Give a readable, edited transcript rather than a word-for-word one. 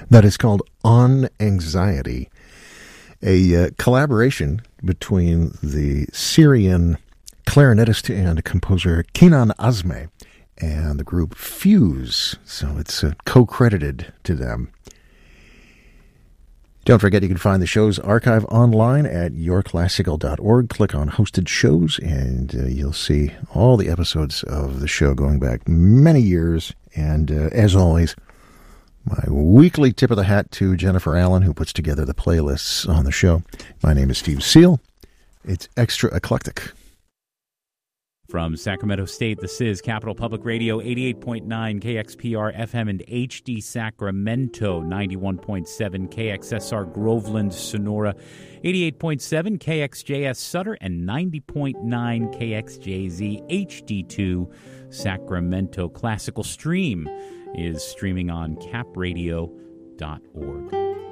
That is called On Anxiety, a collaboration between the Syrian clarinetist and composer Kenan Azme and the group Fuse, so it's co-credited to them. Don't forget you can find the show's archive online at yourclassical.org. Click on hosted shows and you'll see all the episodes of the show going back many years. And as always, my weekly tip of the hat to Jennifer Allen, who puts together the playlists on the show. My name is Steve Seal. It's Extra Eclectic. From Sacramento State, this is Capital Public Radio, 88.9 KXPR FM and HD Sacramento, 91.7 KXSR Groveland, Sonora, 88.7 KXJS Sutter, and 90.9 KXJZ HD2 Sacramento. Classical Stream is streaming on capradio.org.